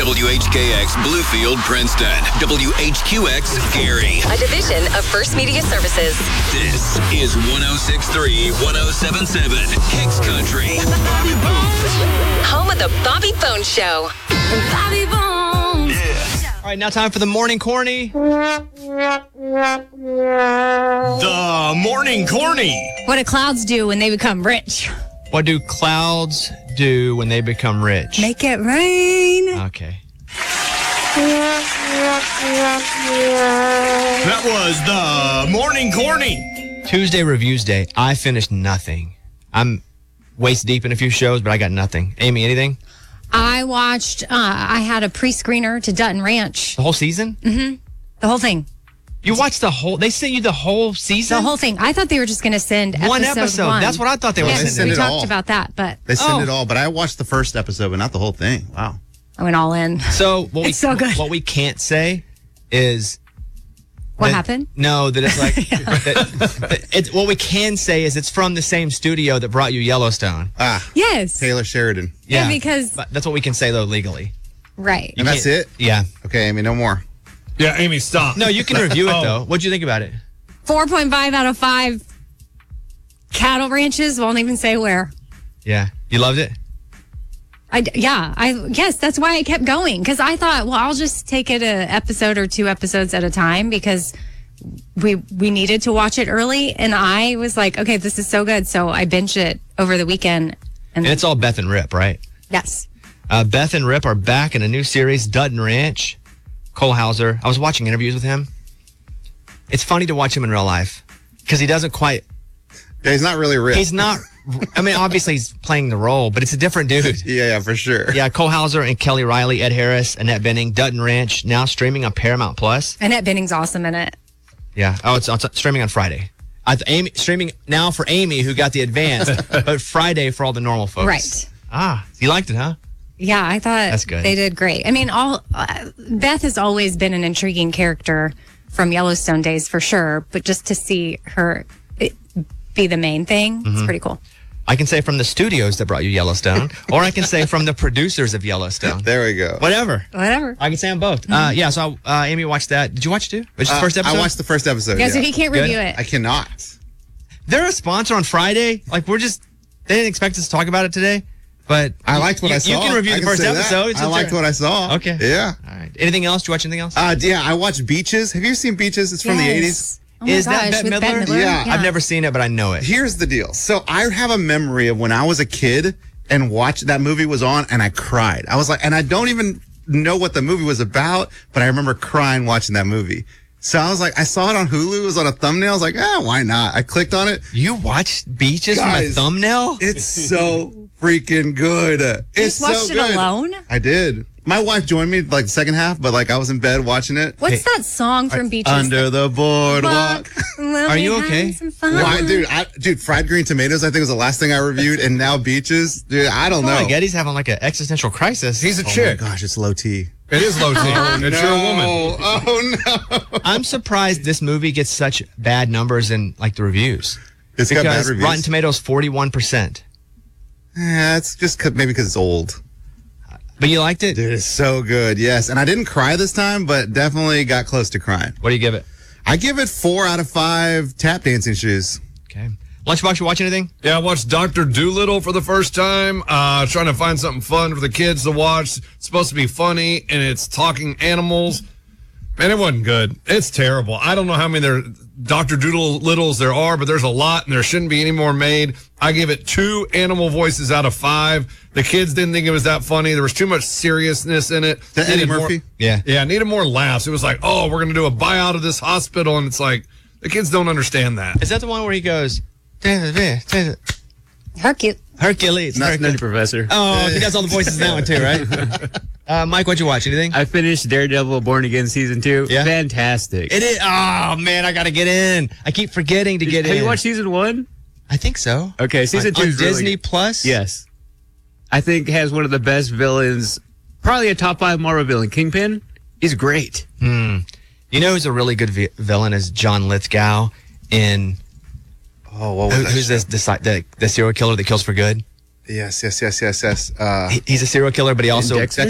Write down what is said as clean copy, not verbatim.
WHKX Bluefield, Princeton. WHQX Gary. A division of First Media Services. This is 106.3, 107.7 Kicks Country. Home of the Bobby Bones Show. Bobby Bones. Yeah. All right, now time for the Morning Corny. The Morning Corny. What do clouds do when they become rich? What do clouds do when they become rich? Make it rain. Okay. That was the Morning Corny. Tuesday Reviews Day. I finished nothing. I'm waist deep in a few shows, but I got nothing. Amy, anything? I watched, I had a pre-screener to Dutton Ranch. The whole season? The whole thing. You watched the whole, they sent you the whole season? The whole thing. I thought they were just going to send One episode. one. That's what I thought they were Yes, sending. we it all. talked about that, but They send it all, but I watched the first episode, but not the whole thing. Wow. I went all in. So what It's so good. What we can't say is What that- happened? No, that it's like what we can say is it's from the same studio that brought you Yellowstone. Yes. Taylor Sheridan. Yeah, because, But that's what we can say though legally. right. And that's it? Yeah. Okay, Amy, no more. Yeah, Amy, stop. No, you can review it though. What'd you think about it? 4.5 out of 5 cattle ranches. Won't even say where. Yeah, you loved it. Yes, that's why I kept going, because I thought, well, I'll just take it an episode or 2 episodes at a time, because we needed to watch it early, and I was like, okay, this is so good, so I binged it over the weekend. And it's all Beth and Rip, right? Yes. Beth and Rip are back in a new series, Dutton Ranch. Cole Hauser. I was watching interviews with him. It's funny to watch him in real life because he doesn't quite. Yeah, he's not really rich. He's not. I mean, obviously he's playing the role, but it's a different dude. Yeah, for sure. Yeah, Cole Hauser and Kelly Riley, Ed Harris, Annette Bening, Dutton Ranch, now streaming on Paramount Plus. Annette Bening's awesome in it. Yeah. Oh, it's streaming on Friday. Amy streaming now for Amy, who got the advanced, but Friday for all the normal folks. Right. Ah, you liked it, huh? Yeah, I thought That's good. they did great. I mean, Beth has always been an intriguing character from Yellowstone days for sure, but just to see her be the main thing, it's pretty cool. I can say from the studios that brought you Yellowstone, or I can say from the producers of Yellowstone. There we go. Whatever. Whatever. I can say on both. Yeah, so Amy watched that. Did you watch it too? Was it the first episode? I watched the first episode. Yeah, so yeah. he can't Good. review it. I cannot. They're a sponsor on Friday. Like, they didn't expect us to talk about it today, but I liked what I saw. You can review I the first say that. episode. I liked what I saw. Okay. Yeah. All right. Anything else? Did you watch anything else? Yeah, I watched Beaches. Have you seen Beaches? It's from the 80s. Oh my Is that gosh, Bette with Midler? Bette Midler? Yeah. I've never seen it, but I know it. Here's the deal. So I have a memory of when I was a kid and watched that movie was on and I cried. I was like, and I don't even know what the movie was about, but I remember crying watching that movie. So I was like, I saw it on Hulu. It was on a thumbnail. I was like, why not? I clicked on it. You watched Beaches from a Guys, thumbnail? It's so freaking good. It's You watched so it good. alone? I did. My wife joined me like the second half, but like I was in bed watching it. What's that song from Beaches? Under the boardwalk. Are you okay? Why, dude, fried green tomatoes, I think was the last thing I reviewed, and now Beaches. Dude, I don't know. Oh, Getty's having like an existential crisis. He's a Oh my chick. gosh, it's low T. It is low T. It's your woman. Oh no. I'm surprised this movie gets such bad numbers in like the reviews. It's got bad Because reviews. Rotten Tomatoes 41%. Yeah, it's just maybe because it's old. But you liked it? Dude, it's so good. Yes, and I didn't cry this time, but definitely got close to crying. What do you give it? I give it 4 out of 5 tap dancing shoes. Okay. Lunchbox, you watch anything? Yeah, I watched Dr. Dolittle for the first time. Trying to find something fun for the kids to watch. It's supposed to be funny, and it's talking animals. Man, it wasn't good. It's terrible. I don't know how many Dr. Dolittles there are, but there's a lot, and there shouldn't be any more made. I give it 2 animal voices out of 5. The kids didn't think it was that funny. There was too much seriousness in it. That Eddie Needed more- Murphy? Yeah. Needed more laughs. It was like, oh, we're going to do a buyout of this hospital, and it's like, the kids don't understand that. Is that the one where he goes, Hercule. Hercules? Nutty Professor. Oh, he does all the voices in that one too, right? Mike, what'd you watch? Anything? I finished Daredevil Born Again Season 2. Yeah? Fantastic. It is. Oh, man, I got to get in. I keep forgetting to get in. Have you watched Season 1? I think so. Okay, Season 2 on is really Disney good. Plus? Yes. I think has one of the best villains, probably a top 5 Marvel villain. Kingpin, he's great. You know who's a really good villain is John Lithgow in... Oh, what was that? Who's the serial killer that kills for good? Yes. He's a serial killer, but he also... Dexter?